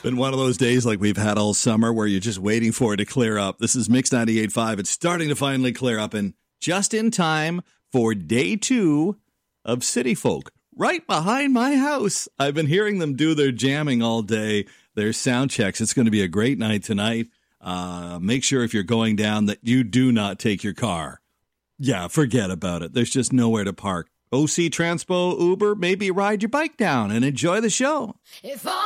Been one of those days like we've had all summer where you're just waiting for it to clear up. This is Mix 98.5. It's starting to finally clear up, and just in time for day 2 of City Folk. Right behind my house. I've been hearing them do their jamming all day, their sound checks. It's going to be a great night tonight. Make sure if you're going down that you do not take your car. Yeah, forget about it. There's just nowhere to park. OC Transpo, Uber, maybe ride your bike down and enjoy the show. If